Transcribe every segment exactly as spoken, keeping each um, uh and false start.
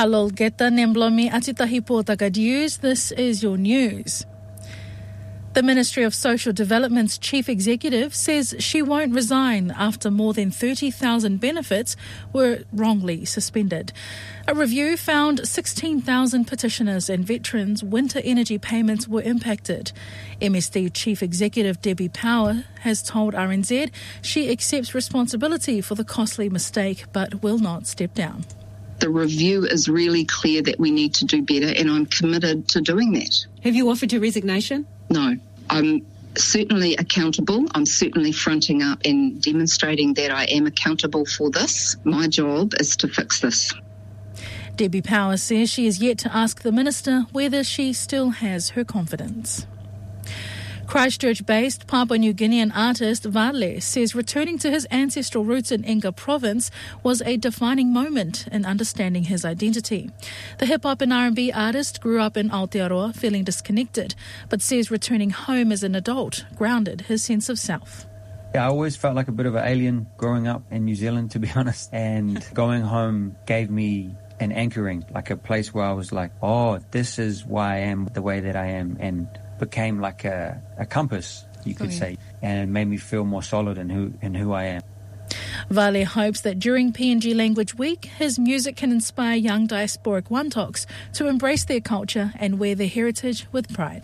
Halol geta nemblomi atitahi pōtaka news. This is your news. The Ministry of Social Development's chief executive says she won't resign after more than thirty thousand benefits were wrongly suspended. A review found sixteen thousand petitioners and veterans' winter energy payments were impacted. M S D Chief Executive Debbie Power has told R N Z she accepts responsibility for the costly mistake but will not step down. The review is really clear that we need to do better, and I'm committed to doing that. Have you offered your resignation? No. I'm certainly accountable. I'm certainly fronting up and demonstrating that I am accountable for this. My job is to fix this. Debbie Power says she is yet to ask the Minister whether she still has her confidence. Christchurch-based Papua New Guinean artist Vale says returning to his ancestral roots in Inga province was a defining moment in understanding his identity. The hip-hop and R and B artist grew up in Aotearoa feeling disconnected, but says returning home as an adult grounded his sense of self. Yeah, I always felt like a bit of an alien growing up in New Zealand, to be honest, and going home gave me an anchoring, like a place where I was like, oh, this is why I am the way that I am, and became like a, a compass, you could oh, yeah. say, and it made me feel more solid in who in who I am. Vale hopes that during P N G Language Week, his music can inspire young diasporic Wantoks to embrace their culture and wear their heritage with pride.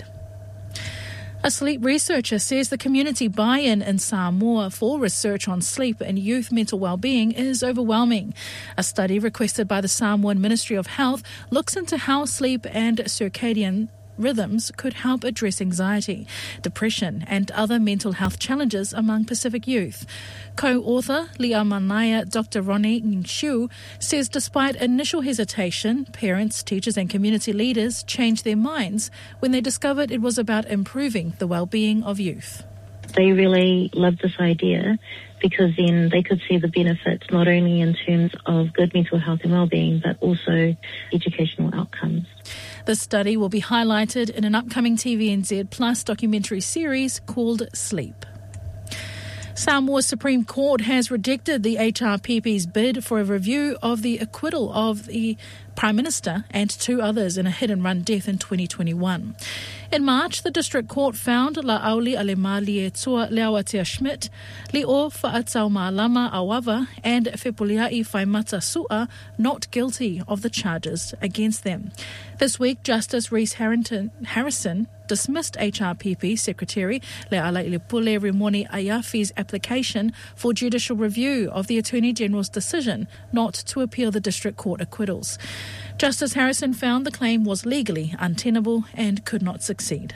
A sleep researcher says the community buy-in in Samoa for research on sleep and youth mental well-being is overwhelming. A study requested by the Samoan Ministry of Health looks into how sleep and circadian rhythms could help address anxiety, depression and other mental health challenges among Pacific youth. Co-author Liamanaya Doctor Ronnie Nshu says despite initial hesitation, parents, teachers and community leaders changed their minds when they discovered it was about improving the well-being of youth. They really loved this idea because then they could see the benefits not only in terms of good mental health and well-being but also educational outcomes. The study will be highlighted in an upcoming T V N Z Plus documentary series called Sleep. Samoa's Supreme Court has rejected the H R P P's bid for a review of the acquittal of the Prime Minister and two others in a hit-and-run death in twenty twenty-one. In March, the District Court found La'auli Alemalie Tua Leawatea Schmidt, Li'o Fa'atau Ma'alama Awawa and Fepuliai Faimata Su'a not guilty of the charges against them. This week, Justice Reese Harrington, Harrison dismissed H R P P Secretary Le'ala Ilepule Rimoni Ayafi's application for judicial review of the Attorney General's decision not to appeal the District Court acquittals. Justice Harrison found the claim was legally untenable and could not succeed.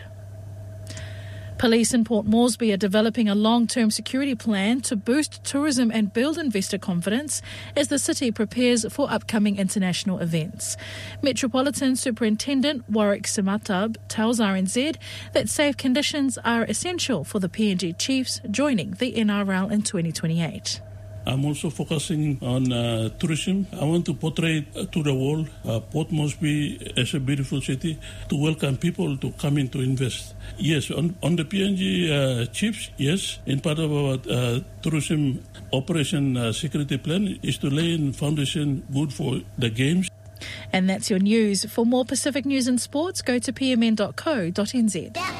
Police in Port Moresby are developing a long-term security plan to boost tourism and build investor confidence as the city prepares for upcoming international events. Metropolitan Superintendent Warwick Simatab tells R N Z that safe conditions are essential for the P N G Chiefs joining the N R L in twenty twenty-eight. I'm also focusing on uh, tourism. I want to portray uh, to the world uh, Port Moresby as a beautiful city to welcome people to come in to invest. Yes, on, on the P N G uh, Chiefs, yes, in part of our uh, tourism operation uh, security plan is to lay in foundation good for the games. And that's your news. For more Pacific news and sports, go to p m n dot co dot n z.